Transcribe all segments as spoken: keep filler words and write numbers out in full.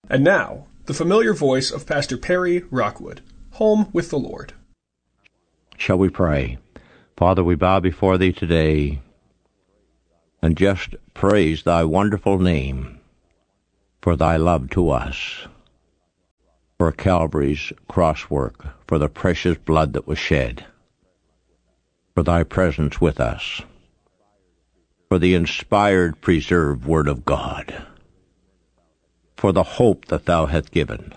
And now, the familiar voice of Pastor Perry Rockwood, Home with the Lord. Shall we pray? Father, we bow before Thee today and just praise Thy wonderful name for Thy love to us, for Calvary's cross work, for the precious blood that was shed, for Thy presence with us, for the inspired, preserved Word of God, for the hope that Thou hast given.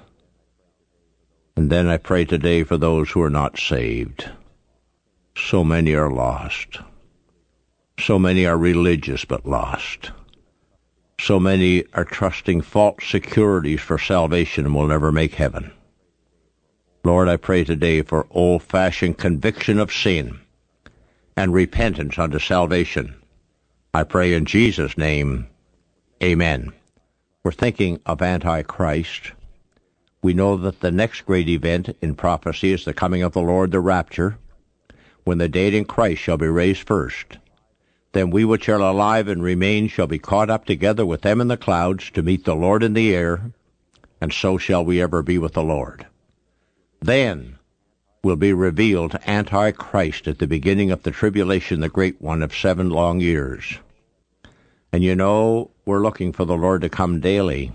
And then I pray today for those who are not saved. So many are lost. So many are religious but lost. So many are trusting false securities for salvation and will never make heaven. Lord, I pray today for old-fashioned conviction of sin and repentance unto salvation. I pray in Jesus' name, amen. We're thinking of Antichrist. We know that the next great event in prophecy is the coming of the Lord, the rapture, when the dead in Christ shall be raised first. Then we which are alive and remain shall be caught up together with them in the clouds to meet the Lord in the air, and so shall we ever be with the Lord. Then will be revealed Antichrist at the beginning of the tribulation, the great one of seven long years. And you know, we're looking for the Lord to come daily.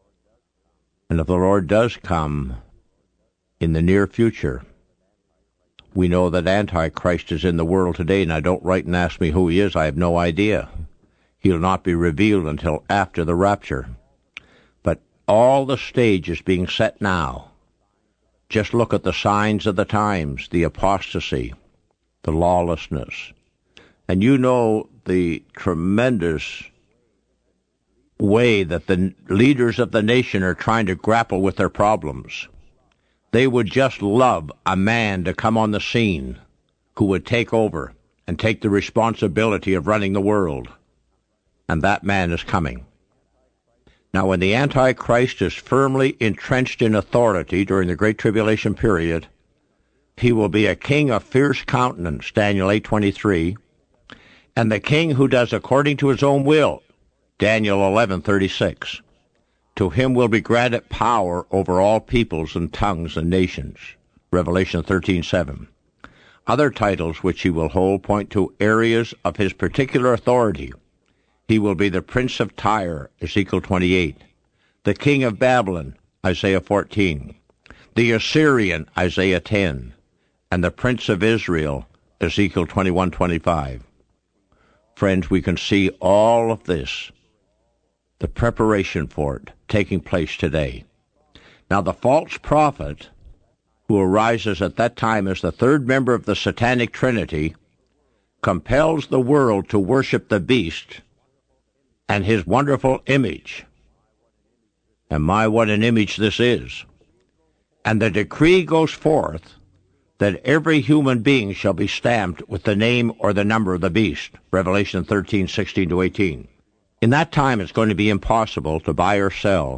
And if the Lord does come in the near future, we know that Antichrist is in the world today. Now, don't write and ask me who he is. I have no idea. He'll not be revealed until after the rapture. But all the stage is being set now. Just look at the signs of the times, the apostasy, the lawlessness. And you know the tremendous way that the leaders of the nation are trying to grapple with their problems. They would just love a man to come on the scene who would take over and take the responsibility of running the world. And that man is coming. Now, when the Antichrist is firmly entrenched in authority during the Great Tribulation period, he will be a king of fierce countenance, Daniel eight twenty-three, and the king who does according to his own will, Daniel eleven thirty-six. To him will be granted power over all peoples and tongues and nations, Revelation thirteen seven. Other titles which he will hold point to areas of his particular authority. He will be the Prince of Tyre, Ezekiel twenty-eight, the King of Babylon, Isaiah fourteen, the Assyrian, Isaiah ten, and the Prince of Israel, Ezekiel twenty-one twenty-five. Friends, we can see all of this, the preparation for it, taking place today. Now, the false prophet, who arises at that time as the third member of the Satanic Trinity, compels the world to worship the beast and his wonderful image. And my, what an image this is. And the decree goes forth that every human being shall be stamped with the name or the number of the beast, Revelation thirteen sixteen to eighteen. In that time, it's going to be impossible to buy or sell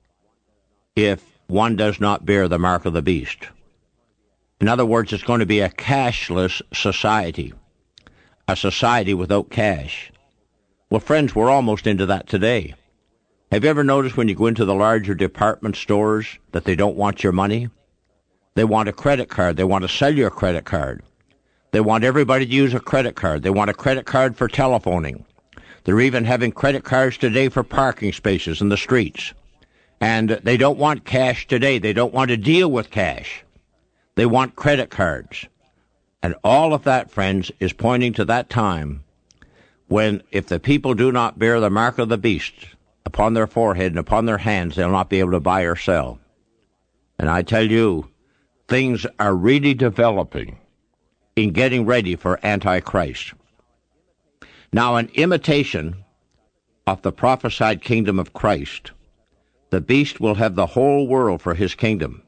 if one does not bear the mark of the beast. In other words, it's going to be a cashless society, a society without cash. Well, friends, we're almost into that today. Have you ever noticed when you go into the larger department stores that they don't want your money? They want a credit card. They want to sell you a credit card. They want everybody to use a credit card. They want a credit card for telephoning. They're even having credit cards today for parking spaces in the streets. And they don't want cash today. They don't want to deal with cash. They want credit cards. And all of that, friends, is pointing to that time when, if the people do not bear the mark of the beast upon their forehead and upon their hands, they'll not be able to buy or sell. And I tell you, things are really developing in getting ready for Antichrist. Now, in imitation of the prophesied kingdom of Christ, the beast will have the whole world for his kingdom.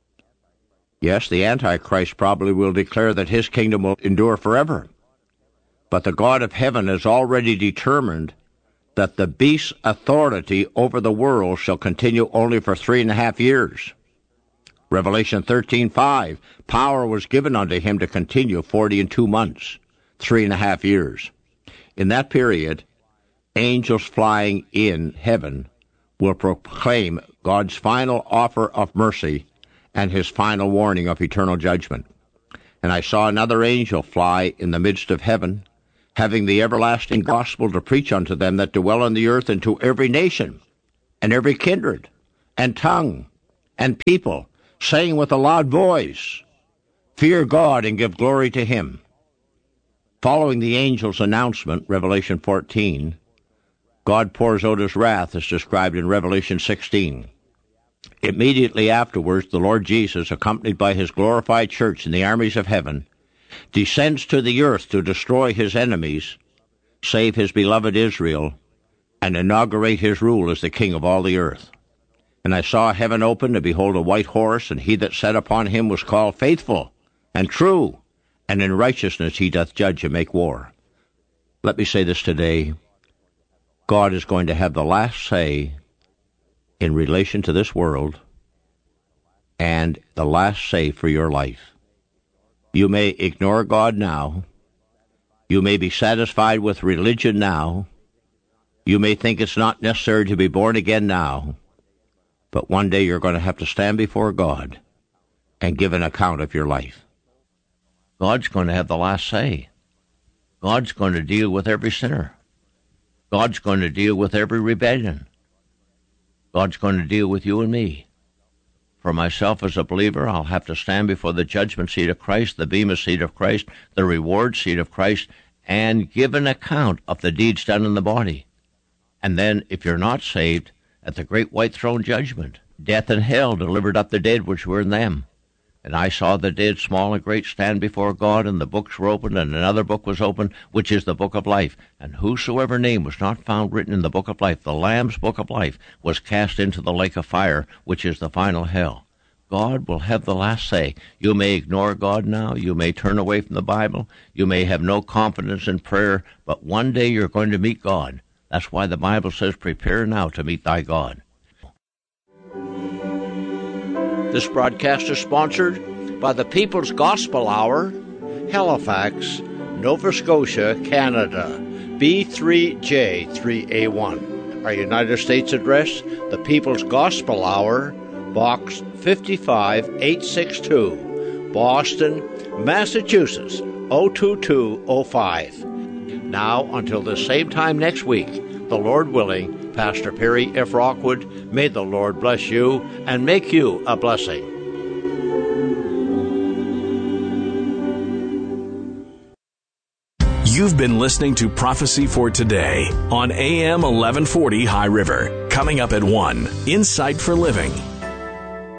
Yes, the Antichrist probably will declare that his kingdom will endure forever. But the God of heaven has already determined that the beast's authority over the world shall continue only for three and a half years. Revelation thirteen five, power was given unto him to continue forty and two months, three and a half years. In that period, angels flying in heaven will proclaim God's final offer of mercy and his final warning of eternal judgment. And I saw another angel fly in the midst of heaven, having the everlasting gospel to preach unto them that dwell on the earth, and to every nation, and every kindred, and tongue, and people, saying with a loud voice, Fear God and give glory to him. Following the angel's announcement, Revelation fourteen, God pours out his wrath as described in Revelation sixteen. Immediately afterwards, the Lord Jesus, accompanied by his glorified church and the armies of heaven, descends to the earth to destroy his enemies, save his beloved Israel, and inaugurate his rule as the king of all the earth. And I saw heaven open, and behold a white horse, and he that sat upon him was called Faithful and True, and in righteousness he doth judge and make war. Let me say this today. God is going to have the last say in relation to this world, and the last say for your life. You may ignore God now. You may be satisfied with religion now. You may think it's not necessary to be born again now. But one day you're going to have to stand before God and give an account of your life. God's going to have the last say. God's going to deal with every sinner. God's going to deal with every rebellion. God's going to deal with you and me. For myself as a believer, I'll have to stand before the judgment seat of Christ, the bema seat of Christ, the reward seat of Christ, and give an account of the deeds done in the body. And then, if you're not saved, at the great white throne judgment, death and hell delivered up the dead which were in them. And I saw the dead, small and great, stand before God, and the books were opened, and another book was opened, which is the book of life. And whosoever name was not found written in the book of life, the Lamb's book of life, was cast into the lake of fire, which is the final hell. God will have the last say. You may ignore God now. You may turn away from the Bible. You may have no confidence in prayer, but one day you're going to meet God. That's why the Bible says, prepare now to meet thy God. This broadcast is sponsored by the People's Gospel Hour, Halifax, Nova Scotia, Canada, B three J three A one. Our United States address, the People's Gospel Hour, Box five eight six two, Boston, Massachusetts, zero two two zero five. Now, until the same time next week, the Lord willing, Pastor Perry F. Rockwood, may the Lord bless you and make you a blessing. You've been listening to Prophecy for Today on A M eleven forty High River. Coming up at one, Insight for Living.